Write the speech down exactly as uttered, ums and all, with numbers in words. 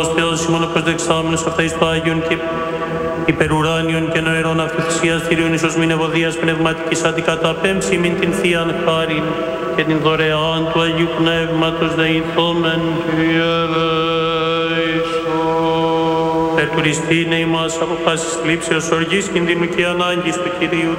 Θεός ημών προσδεξάμενος αυτά εις το Άγιον και υπερουράνιον και νοερών αυτοθυσιαστηρίων εις οσμήν ευωδίας πνευματικής αντικαταπέμψη μην την Θείαν χάριν και την δωρεάν του Αγίου Πνεύματος δεηθόμεν. Περτουριστήνε ημάς από πάσης λήψεως οργής κινδύνου και ανάγκης του Κυρίου